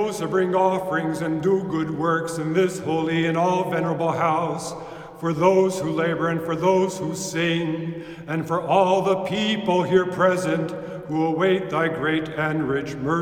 Those who bring offerings and do good works in this holy and all venerable house, for those who labor and for those who sing, and for all the people here present who await thy great and rich mercy.